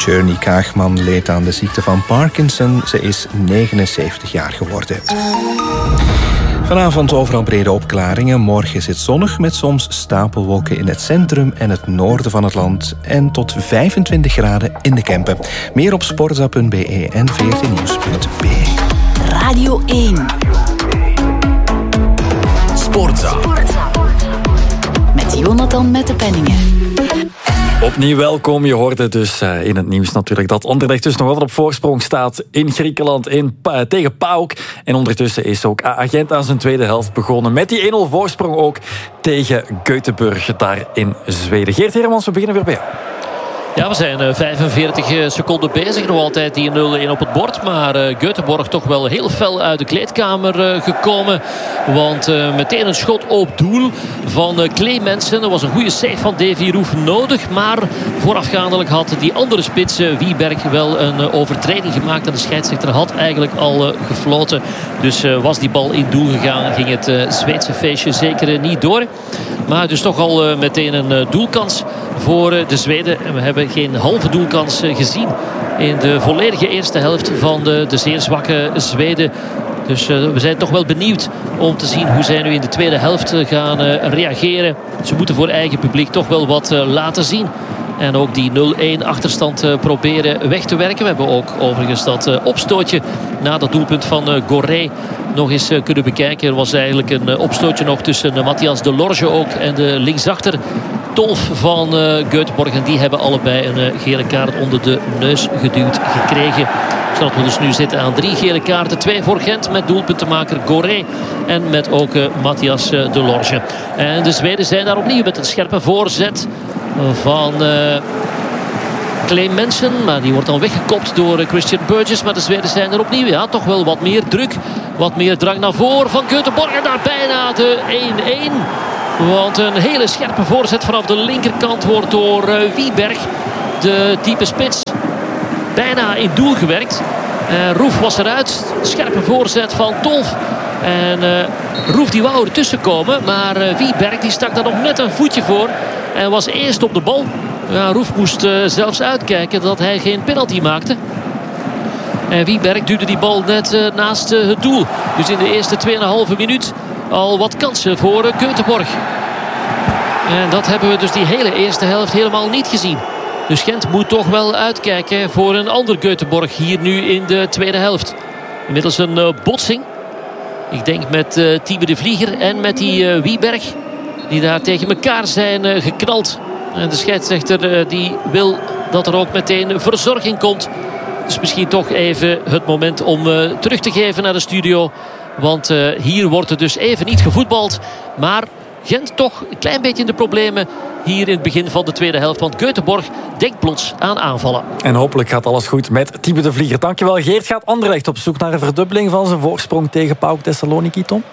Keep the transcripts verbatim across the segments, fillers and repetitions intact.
Journey Kaagman leed aan de ziekte van Parkinson. Ze is negenenzeventig jaar geworden. Vanavond overal brede opklaringen. Morgen is het zonnig met soms stapelwolken in het centrum en het noorden van het land. En tot vijfentwintig graden in de Kempen. Meer op sportza punt b e en v r t nieuws punt b e. Radio één. Sportza. Met Jonathan met de Penningen. Opnieuw welkom. Je hoorde dus uh, in het nieuws natuurlijk dat Anderlecht dus nog altijd op voorsprong staat in Griekenland in, uh, tegen PAOK. En ondertussen is ook Agent aan zijn tweede helft begonnen met die één nul voorsprong ook tegen Göteborg daar in Zweden. Geert Hermans, we beginnen weer bij jou. Ja, we zijn vijfenveertig seconden bezig. Nog altijd die nul een op het bord. Maar uh, Göteborg toch wel heel fel uit de kleedkamer uh, gekomen. Want uh, meteen een schot op doel van uh, Clemensen. Er was een goede save van Davy Roef nodig. Maar voorafgaandelijk had die andere spits, uh, Wieberg, wel een uh, overtreding gemaakt. En de scheidsrechter had eigenlijk al uh, gefloten. Dus uh, was die bal in doel gegaan, ging het uh, Zweedse feestje zeker uh, niet door. Maar dus toch al uh, meteen een uh, doelkans voor uh, de Zweden. En we hebben geen halve doelkans gezien in de volledige eerste helft van de, de zeer zwakke Zweden. Dus uh, we zijn toch wel benieuwd om te zien hoe zij nu in de tweede helft gaan uh, reageren. Ze moeten voor eigen publiek toch wel wat uh, laten zien. En ook die nul een achterstand uh, proberen weg te werken. We hebben ook overigens dat uh, opstootje na dat doelpunt van uh, Goré nog eens uh, kunnen bekijken. Er was eigenlijk een uh, opstootje nog tussen uh, Matthias de Lorge ook en de linksachter Tolf van uh, Göteborg. En die hebben allebei een uh, gele kaart onder de neus geduwd gekregen. Zodat we dus nu zitten aan drie gele kaarten. Twee voor Gent met doelpuntenmaker Goré. En met ook uh, Matthias uh, de Lorge. En de Zweden zijn daar opnieuw met een scherpe voorzet van uh, Clemensen. Maar die wordt dan weggekopt door uh, Christian Burgess. Maar de Zweden zijn er opnieuw. Ja, toch wel wat meer druk. Wat meer drang naar voren van Göteborg. En daar bijna de één een. Want een hele scherpe voorzet vanaf de linkerkant wordt door uh, Wieberg, de type spits, bijna in doel gewerkt. Uh, Roef was eruit. Scherpe voorzet van Tolf. En uh, Roef die wou ertussen komen. Maar uh, Wieberg die stak daar nog net een voetje voor. En was eerst op de bal. Ja, Roef moest uh, zelfs uitkijken dat hij geen penalty maakte. En Wieberg duwde die bal net uh, naast uh, het doel. Dus in de eerste twee komma vijf minuut al wat kansen voor uh, Göteborg. En dat hebben we dus die hele eerste helft helemaal niet gezien. Dus Gent moet toch wel uitkijken voor een ander Göteborg hier nu in de tweede helft. Inmiddels een uh, botsing. Ik denk met uh, Thiebe de Vlieger en met die uh, Wieberg. Die daar tegen elkaar zijn uh, geknald. En de scheidsrechter uh, die wil dat er ook meteen verzorging komt. Dus misschien toch even het moment om uh, terug te geven naar de studio. Want uh, hier wordt er dus even niet gevoetbald. Maar Gent toch een klein beetje in de problemen hier in het begin van de tweede helft. Want Göteborg denkt plots aan aanvallen. En hopelijk gaat alles goed met Thiebe de Vlieger. Dankjewel Geert. Gaat Anderlecht op zoek naar een verdubbeling van zijn voorsprong tegen PAOK Thessaloniki, Tom?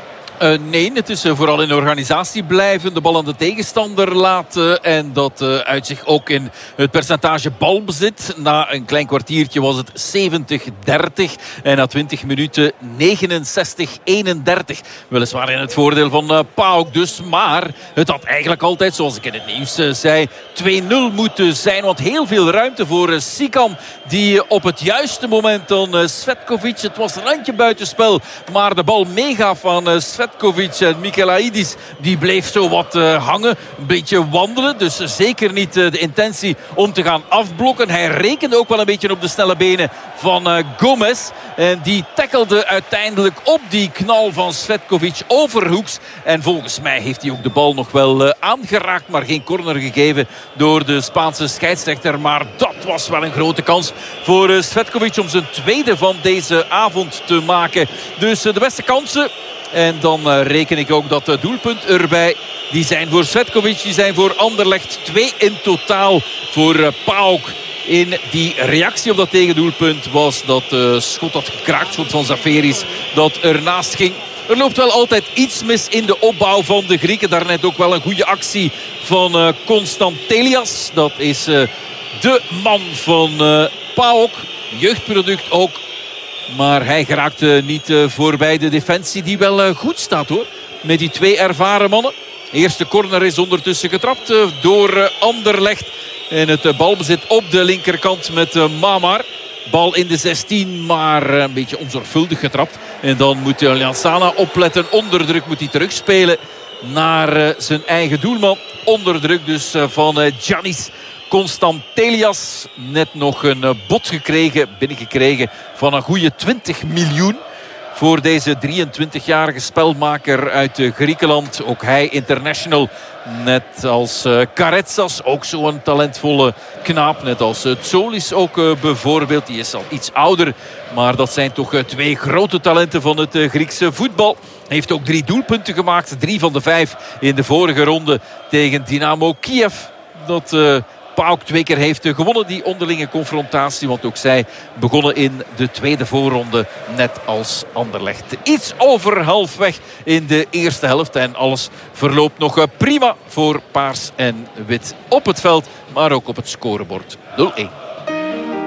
Uh, nee, het is uh, vooral in de organisatie blijven. De bal aan de tegenstander laten. En dat uh, uit zich ook in het percentage balbezit. Na een klein kwartiertje was het zeventig dertig. En na twintig minuten negenenzestig eenendertig. Weliswaar in het voordeel van uh, PAOK dus. Maar het had eigenlijk altijd, zoals ik in het nieuws uh, zei, twee nul moeten zijn. Want heel veel ruimte voor uh, Sikam. Die uh, op het juiste moment dan uh, Svetkovic. Het was een randje buitenspel. Maar de bal meegaf van uh, Svetkovic. En Michelaidis die bleef zo wat uh, hangen. Een beetje wandelen. Dus zeker niet uh, de intentie om te gaan afblokken. Hij rekende ook wel een beetje op de snelle benen van uh, Gomez. En die tackelde uiteindelijk op die knal van Svetkovic overhoeks. En volgens mij heeft hij ook de bal nog wel uh, aangeraakt. Maar geen corner gegeven door de Spaanse scheidsrechter. Maar dat was wel een grote kans voor uh, Svetkovic om zijn tweede van deze avond te maken. Dus uh, de beste kansen. En dan uh, reken ik ook dat uh, doelpunt erbij. Die zijn voor Svetkovic, die zijn voor Anderlecht. Twee in totaal voor uh, PAOK. In die reactie op dat tegendoelpunt was dat uh, schot dat gekraakt, schot van Zaferis, dat ernaast ging. Er loopt wel altijd iets mis in de opbouw van de Grieken. Daarnet ook wel een goede actie van uh, Constantelias. Dat is uh, de man van uh, PAOK. Jeugdproduct ook. Maar hij geraakt uh, niet uh, voorbij de defensie die wel uh, goed staat hoor. Met die twee ervaren mannen. De eerste corner is ondertussen getrapt uh, door uh, Anderlecht. in het balbezit op de linkerkant met Mamar. Bal in de zestien, maar een beetje onzorgvuldig getrapt. En dan moet Ljansana opletten. Onder druk moet hij terugspelen naar zijn eigen doelman. Onder druk dus van Giannis Constantelias. Net nog een bod gekregen, binnengekregen van een goede twintig miljoen. Voor deze drieëntwintigjarige spelmaker uit Griekenland. Ook hij international. Net als uh, Karetsas, ook zo'n talentvolle knaap. Net als uh, Tsolis ook uh, bijvoorbeeld. Die is al iets ouder. Maar dat zijn toch uh, twee grote talenten van het uh, Griekse voetbal. Heeft ook drie doelpunten gemaakt. Drie van de vijf in de vorige ronde tegen Dynamo Kiev. Dat uh, PAOK twee keer heeft uh, gewonnen, die onderlinge confrontatie. Want ook zij begonnen in de tweede voorronde net als Anderlecht. Iets over halfweg in de eerste helft. En alles verloopt nog uh, prima voor Paars en Wit op het veld. Maar ook op het scorebord. nul-een.